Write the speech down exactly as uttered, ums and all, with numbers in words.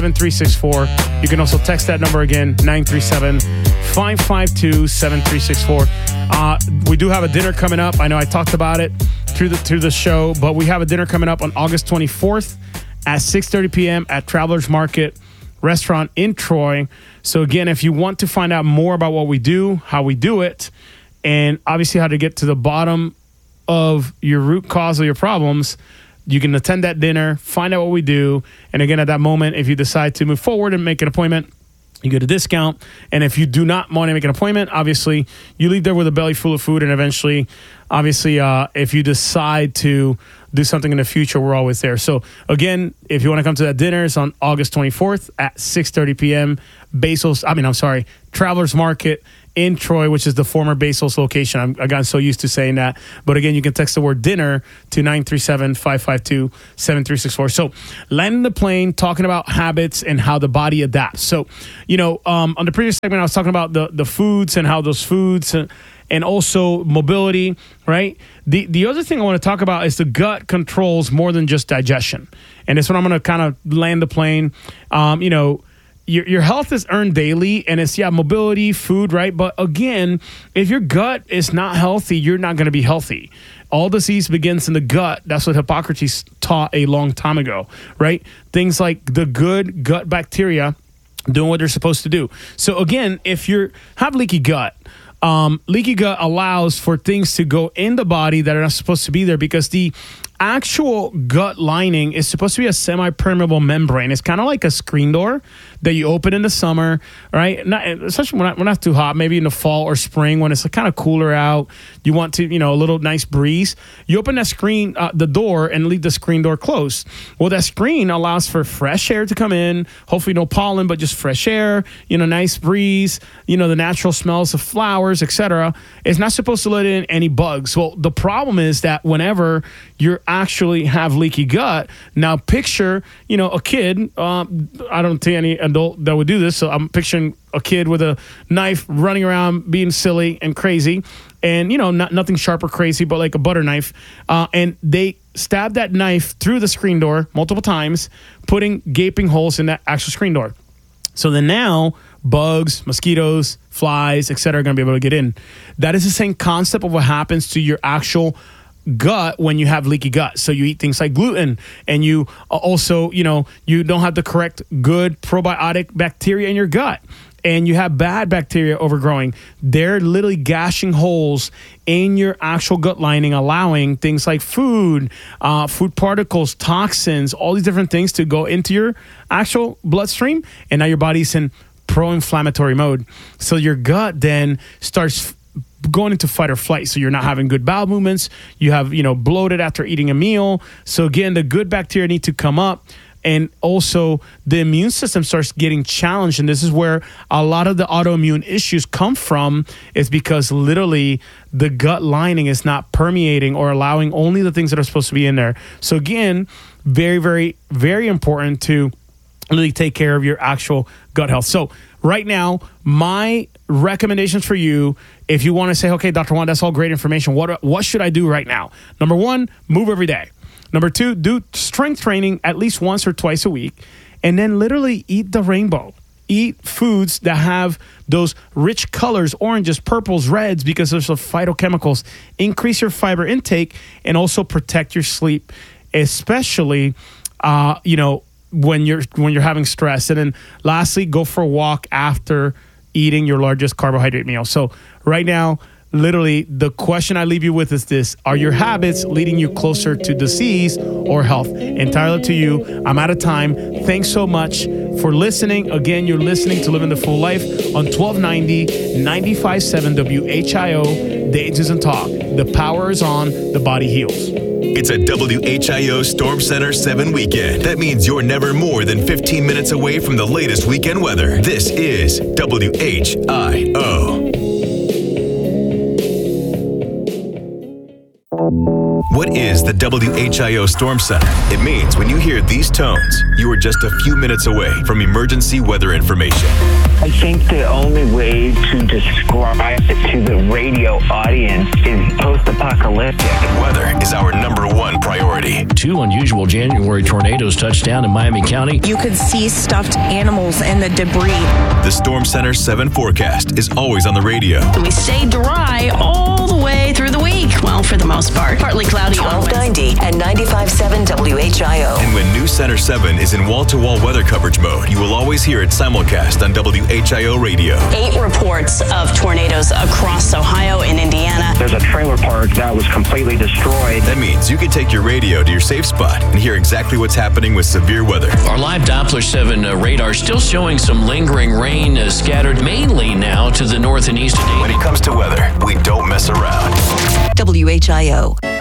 seven three six four. You can also text that number again, nine three seven, five five two, seven three six four. Uh, we do have a dinner coming up. I know I talked about it through the through the show, but we have a dinner coming up on August twenty-fourth at six thirty p.m. at Travelers Market Restaurant in Troy. So again, if you want to find out more about what we do, how we do it, and obviously how to get to the bottom of your root cause of your problems, you can attend that dinner, find out what we do. And again, at that moment, if you decide to move forward and make an appointment, you get a discount. And if you do not want to make an appointment, obviously, you leave there with a belly full of food. And eventually, obviously, uh, if you decide to do something in the future, we're always there. So again, if you want to come to that dinner, it's on August twenty-fourth at six thirty p.m. Basil's, I mean, I'm sorry, Travelers Market in Troy, which is the former Basil's location. I'm, I got so used to saying that. But again, you can text the word dinner to nine three seven, five five two, seven three six four. So landing the plane, talking about habits and how the body adapts. So, you know, um, on the previous segment, I was talking about the, the foods and how those foods and, and also mobility, right? The the other thing I want to talk about is the gut controls more than just digestion. And that's what I'm going to kind of land the plane. Um, you know, Your, your health is earned daily, and it's, yeah, mobility, food, right? But again, if your gut is not healthy, you're not going to be healthy. All disease begins in the gut. That's what Hippocrates taught a long time ago, right? Things like the good gut bacteria doing what they're supposed to do. So again, if you have leaky gut, um, leaky gut allows for things to go in the body that are not supposed to be there, because the actual gut lining is supposed to be a semi-permeable membrane. It's kind of like a screen door that you open in the summer, right? Not, especially when, not, when not too hot, maybe in the fall or spring when it's kind of cooler out. You want to, you know, a little nice breeze. You open that screen, uh, the door, and leave the screen door closed. Well, that screen allows for fresh air to come in. Hopefully no pollen, but just fresh air, you know, nice breeze, you know, the natural smells of flowers, et cetera. It's not supposed to let in any bugs. Well, the problem is that whenever you actually have leaky gut, now picture, you know, a kid, um, I don't think any adult that would do this, so I'm picturing a kid with a knife running around being silly and crazy, and, you know, not nothing sharp or crazy, but like a butter knife, uh, and they stab that knife through the screen door multiple times, putting gaping holes in that actual screen door. So then now bugs, mosquitoes, flies, et cetera, are going to be able to get in. That is the same concept of what happens to your actual gut when you have leaky gut. So you eat things like gluten, and you also, you know, you don't have the correct good probiotic bacteria in your gut, and you have bad bacteria overgrowing. They're literally gashing holes in your actual gut lining, allowing things like food, uh, food particles, toxins, all these different things to go into your actual bloodstream, and now your body's in pro-inflammatory mode. So your gut then starts going into fight or flight. So you're not having good bowel movements. You have, you know, bloated after eating a meal. So again, the good bacteria need to come up. And also the immune system starts getting challenged. And this is where a lot of the autoimmune issues come from, is because literally the gut lining is not permeating or allowing only the things that are supposed to be in there. So again, very, very, very important to really take care of your actual gut health. So right now, my recommendations for you, if you want to say, okay, Doctor Juan, that's all great information. What what should I do right now? Number one, move every day. Number two, do strength training at least once or twice a week. And then literally eat the rainbow. Eat foods that have those rich colors, oranges, purples, reds, because there's the phytochemicals. Increase your fiber intake and also protect your sleep, especially, uh, you know, when you're when you're having stress. And then lastly, go for a walk after eating your largest carbohydrate meal. So right now, literally, the question I leave you with is this: are your habits leading you closer to disease or health? Entirely up to you. I'm out of time. Thanks so much for listening. Again, you're listening to Living the Full Life on twelve ninety, ninety-five point seven W H I O, The Ages and Talk. The power is on, the body heals. It's a W H I O Storm Center seven weekend. That means you're never more than fifteen minutes away from the latest weekend weather. This is W H I O. What is the W H I O Storm Center? It means when you hear these tones, you are just a few minutes away from emergency weather information. I think the only way to describe it to the radio audience is post-apocalyptic. Weather is our number one priority. Two unusual January tornadoes touched down in Miami County. You could see stuffed animals and the debris. The Storm Center seven forecast is always on the radio. We stay dry all the way through the week. Well, for the most part. Partly cloudy on twelve ninety and ninety-five point seven W H I O. And when New Center seven is in wall-to-wall weather coverage mode, you will always hear it simulcast on W H I O radio. Eight reports of tornadoes across Ohio and Indiana. There's a trailer park that was completely destroyed. That means you can take your radio to your safe spot and hear exactly what's happening with severe weather. Our live Doppler seven uh, radar still showing some lingering rain uh, scattered mainly now to the north and east. When it comes to weather, we don't mess around. W H I O.